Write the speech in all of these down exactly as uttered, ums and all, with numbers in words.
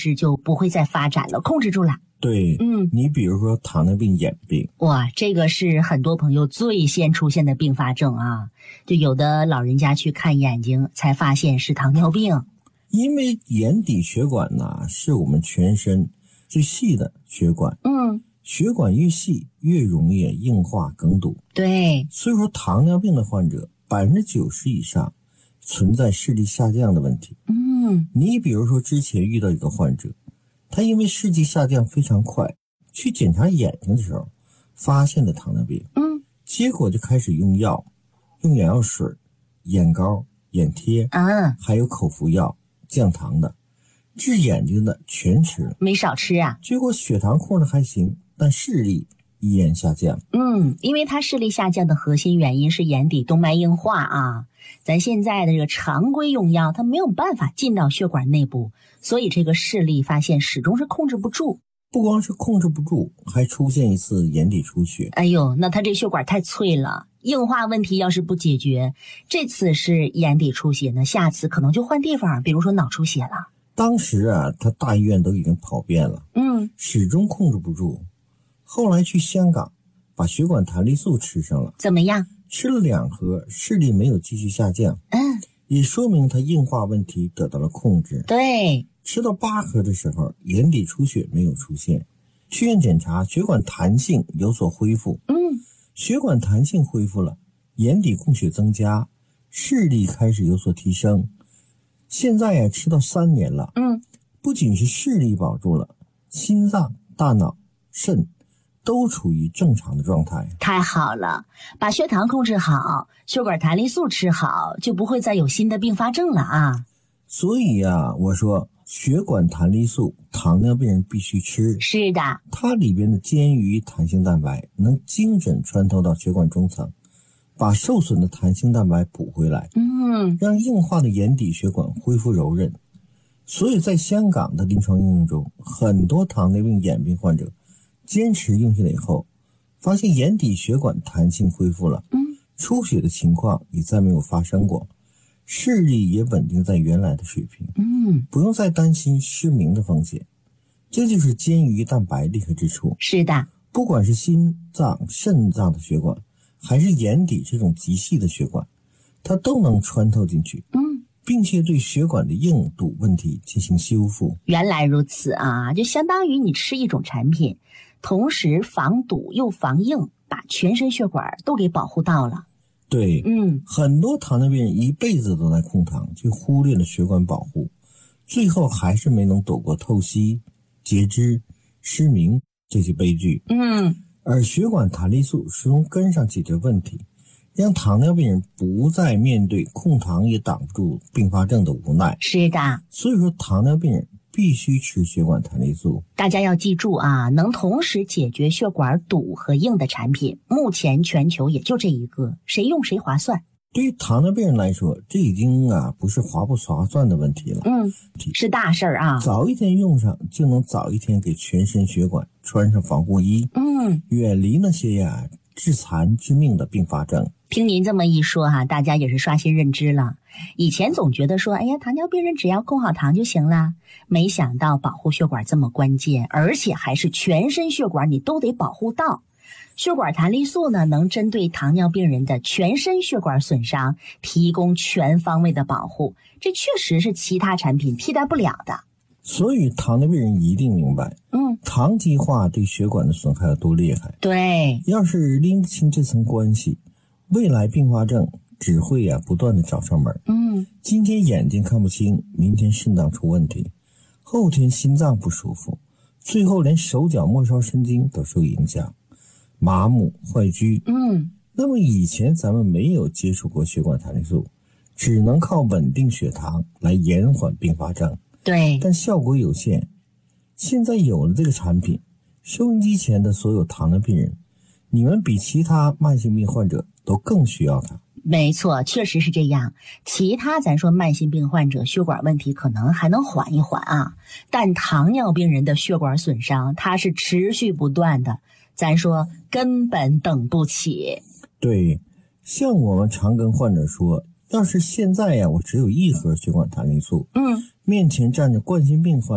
是就不会再发展了，控制住了。 对， 嗯， 你比如说糖尿病眼病， 哇，这个是很多朋友最先出现的并发症啊。就有的老人家去看眼睛，才发现是糖尿病。 因为眼底血管呢是我们全身最细的血管， 嗯， 血管越细越容易硬化梗堵。 对， 所以说糖尿病的患者百分之九十以上存在视力下降的问题。 嗯， 你比如说之前遇到一个患者，他因为视力下降非常快，去检查眼睛的时候发现了糖尿病， 嗯， 结果就开始用药，用眼药水、眼膏、眼贴， 啊， 还有口服药，降糖的，治眼睛的全吃了， 没少吃啊。 结果血糖控制还行，但视力依然下降。 嗯，因为它视力下降的核心原因是眼底动脉硬化啊。咱现在的这个常规用药，它没有办法进到血管内部，所以这个视力发现始终是控制不住。 不光是控制不住，还出现一次眼底出血。 哎呦，那他这血管太脆了，硬化问题要是不解决，这次是眼底出血呢，下次可能就换地方，比如说脑出血了。 当时啊，他大医院都已经跑遍了， 嗯， 始终控制不住。后来去香港，把血管弹力素吃上了， 怎么样？ 吃了两盒，视力没有继续下降， 嗯， 也说明他硬化问题得到了控制。 对， 吃到八盒的时候，眼底出血没有出现，去院检查，血管弹性有所恢复。 嗯， 血管弹性恢复了，眼底供血增加，视力开始有所提升。现在呀，吃到三年了， 嗯， 不仅是视力保住了，心脏、大脑、肾都处于正常的状态。 太好了，把血糖控制好，血管弹力素吃好，就不会再有新的并发症了啊。 所以呀，我说血管弹力素糖尿病人必须吃。 是的， 它里边的坚鱼弹性蛋白能精准穿透到血管中层，把受损的弹性蛋白补回来， 嗯， 让硬化的眼底血管恢复柔韧。所以在香港的临床应用中，很多糖尿病眼病患者坚持用下来以后，发现眼底血管弹性恢复了， 嗯， 出血的情况也再没有发生过，视力也稳定在原来的水平， 嗯， 不用再担心失明的风险。这就是坚鱼蛋白厉害之处。 是的， 不管是心脏、肾脏的血管，还是眼底这种极细的血管，它都能穿透进去， 嗯， 并且对血管的硬度问题进行修复。 原来如此啊，就相当于你吃一种产品，同时防堵又防硬，把全身血管都给保护到了。 对， 嗯， 很多糖尿病人一辈子都在控糖，却忽略了血管保护，最后还是没能躲过透析、截肢、失明这些悲剧。 嗯， 而血管弹力素是从根上解决问题，让糖尿病人不再面对控糖也挡不住并发症的无奈。 是的， 所以说糖尿病人必须吃血管弹力素。 大家要记住啊，能同时解决血管堵和硬的产品，目前全球也就这一个，谁用谁划算。 对于糖尿病人来说，这已经啊不是划不划算的问题了， 嗯，是大事儿啊。 早一天用上，就能早一天给全身血管穿上防护衣， 嗯， 远离那些呀致残致命的并发症。 听您这么一说哈、啊，大家也是刷新认知了。以前总觉得说，哎呀，糖尿病人只要控好糖就行了，没想到保护血管这么关键，而且还是全身血管你都得保护到。血管弹力素呢，能针对糖尿病人的全身血管损伤提供全方位的保护，这确实是其他产品替代不了的。 所以糖尿病人一定明白， 嗯， 糖基化对血管的损害有多厉害。 对， 要是拎不清这层关系，未来并发症只会呀、啊、不断的找上门。 嗯， 今天眼睛看不清，明天肾脏出问题，后天心脏不舒服，最后连手脚末梢神经都受影响，麻木坏疽。 嗯， 那么以前咱们没有接触过血管弹力素，只能靠稳定血糖来延缓并发症， 对， 但效果有限。现在有了这个产品，收音机前的所有糖尿病人，你们比其他慢性病患者都更需要它。 没错，确实是这样。其他咱说慢性病患者血管问题可能还能缓一缓啊，但糖尿病人的血管损伤它是持续不断的，咱说根本等不起。 对，像我们常跟患者说，要是现在呀，我只有一盒血管弹力素， 嗯， 面前站着冠心病患者，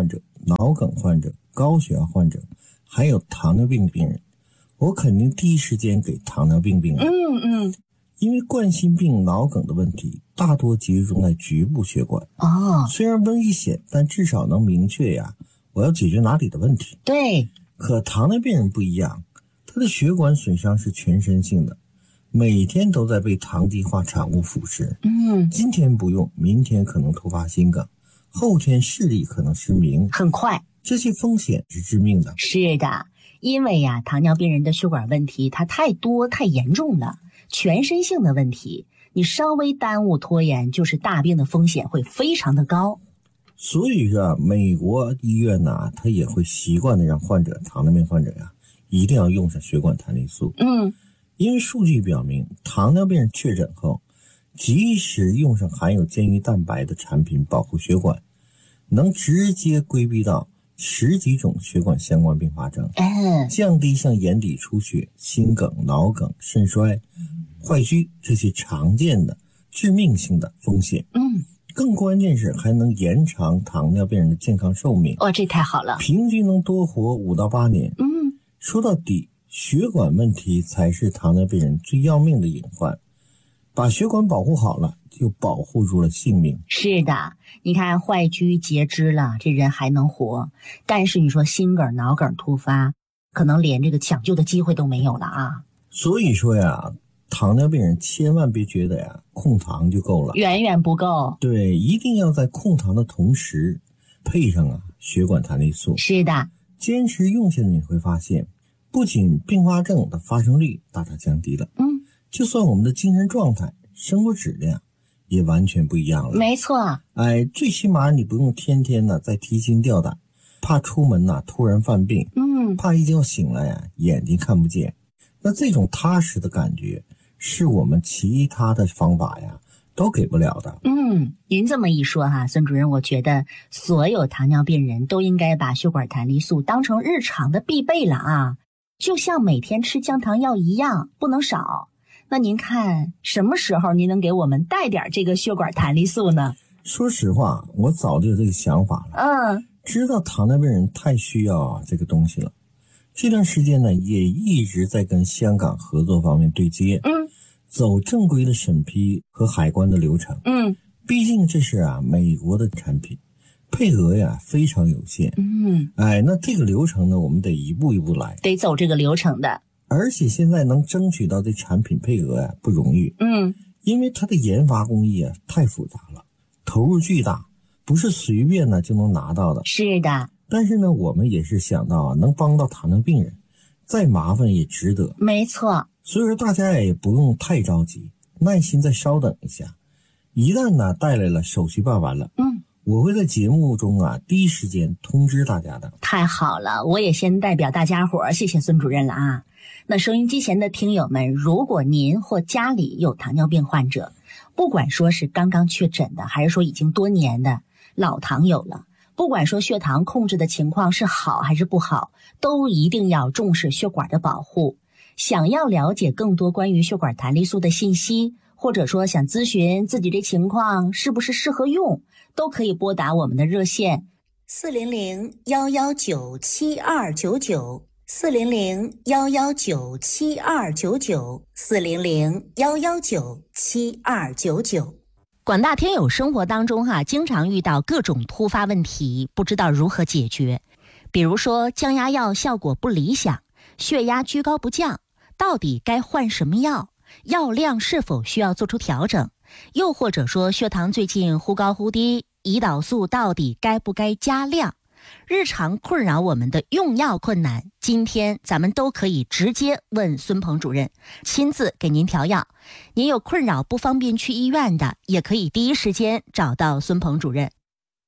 脑梗患者、高血压患者，还有糖尿病病人，我肯定第一时间给糖尿病病人。 嗯嗯， 因为冠心病、脑梗的问题大多集中在局部血管。 哦， 虽然危险，但至少能明确呀，我要解决哪里的问题。 对。 可糖尿病人不一样，他的血管损伤是全身性的，每天都在被糖基化产物腐蚀。 嗯， 今天不用，明天可能突发心梗，后天视力可能失明， 很快。 这些风险是致命的。 是的，因为呀，糖尿病人的血管问题它太多太严重了，全身性的问题，你稍微耽误拖延，就是大病的风险会非常的高。 所以说，美国医院呢，他也会习惯的让患者，糖尿病患者呀，一定要用上血管弹力素。 嗯， 因为数据表明，糖尿病人确诊后，即使用上含有健胰蛋白的产品保护血管，能直接规避到十几种血管相关并发症， 嗯， 降低像眼底出血、心梗、脑梗、肾衰、坏疽这些常见的致命性的风险。 嗯， 更关键是还能延长糖尿病人的健康寿命。 哦，这太好了， 平均能多活五到八年。 嗯， 说到底，血管问题才是糖尿病人最要命的隐患。把血管保护好了，就保护住了性命。 是的，你看坏疽截肢了，这人还能活，但是你说心梗、脑梗突发，可能连这个抢救的机会都没有了啊。 所以说呀，糖尿病人千万别觉得呀控糖就够了， 远远不够。 对，一定要在控糖的同时配上啊血管弹力素。 是的， 坚持用下来你会发现，不仅并发症的发生率大大降低了， 嗯， 就算我们的精神状态、生活质量也完全不一样了。 没错。 哎，最起码你不用天天呢在提心吊胆，怕出门呢突然犯病， 嗯， 怕一觉醒来呀眼睛看不见。那这种踏实的感觉，是我们其他的方法呀都给不了的。 嗯，您这么一说哈，孙主任，我觉得所有糖尿病人都应该把血管弹力素当成日常的必备了啊，就像每天吃降糖药一样，不能少。那您看什么时候您能给我们带点这个血管弹力素呢？ 说实话，我早就有这个想法了， 嗯， 知道糖尿病人太需要这个东西了。这段时间呢，也一直在跟香港合作方面对接， 嗯， 走正规的审批和海关的流程。 嗯， 毕竟这是啊美国的产品，配额呀非常有限。 嗯， 哎，那这个流程呢，我们得一步一步来， 得走这个流程的。 而且现在能争取到这产品配额呀不容易， 嗯， 因为它的研发工艺啊太复杂了，投入巨大，不是随便呢就能拿到的。 是的， 但是呢，我们也是想到啊，能帮到糖尿病人，再麻烦也值得。 没错。 所以说大家也不用太着急，耐心再稍等一下。一旦呢带来了手续办完了， 嗯， 我会在节目中啊第一时间通知大家的。 太好了，我也先代表大家伙儿谢谢孙主任了啊。那收音机前的听友们，如果您或家里有糖尿病患者，不管说是刚刚确诊的，还是说已经多年的老糖友了，不管说血糖控制的情况是好还是不好，都一定要重视血管的保护。想要了解更多关于血管弹力素的信息，或者说想咨询自己这情况是不是适合用，都可以拨打我们的热线四零零幺幺九七二九九。四零零幺幺九七二九九，四零零幺幺九七二九九。广大听友生活当中哈、啊，经常遇到各种突发问题，不知道如何解决。比如说降压药效果不理想，血压居高不降，到底该换什么药？药量是否需要做出调整？又或者说血糖最近忽高忽低，胰岛素到底该不该加量？日常困扰我们的用药困难，今天咱们都可以直接问孙鹏主任，亲自给您调药。您有困扰不方便去医院的，也可以第一时间找到孙鹏主任。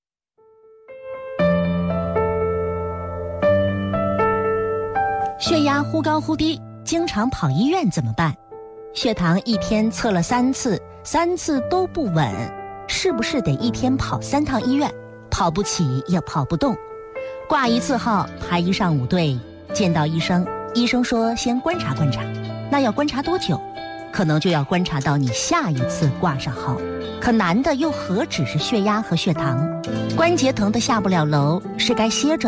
血压忽高忽低，经常跑医院怎么办？血糖一天测了三次，三次都不稳，是不是得一天跑三趟医院？跑不起也跑不动，挂一次号排一上午队，见到医生，医生说先观察观察，那要观察多久？ 可能就要观察到你下一次挂上号。可难的又何止是血压和血糖，关节疼得下不了楼，是该歇着